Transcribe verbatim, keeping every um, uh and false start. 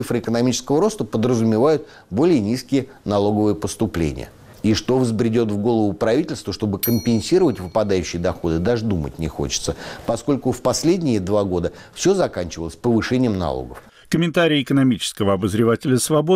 Цифры экономического роста подразумевают более низкие налоговые поступления. И что взбредет в голову правительству, чтобы компенсировать выпадающие доходы, даже думать не хочется, поскольку в последние два года все заканчивалось повышением налогов. Комментарий экономического обозревателя «Свободы»